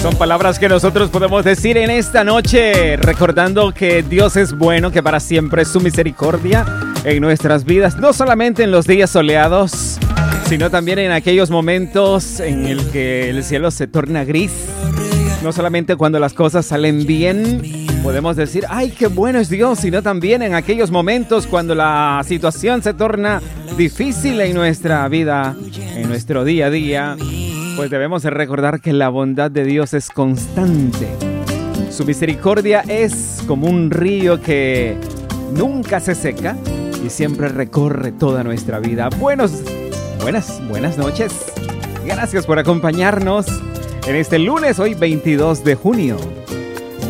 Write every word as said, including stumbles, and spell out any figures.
Son palabras que nosotros podemos decir en esta noche, recordando que Dios es bueno, que para siempre es su misericordia en nuestras vidas, no solamente en los días soleados, sino también en aquellos momentos en el que el cielo se torna gris. No solamente cuando las cosas salen bien, podemos decir, ¡ay, qué bueno es Dios!, sino también en aquellos momentos cuando la situación se torna difícil en nuestra vida, en nuestro día a día. Pues debemos recordar que la bondad de Dios es constante. Su misericordia es como un río que nunca se seca y siempre recorre toda nuestra vida. Buenos, buenas, buenas noches. Gracias por acompañarnos en este lunes, hoy veintidós de junio.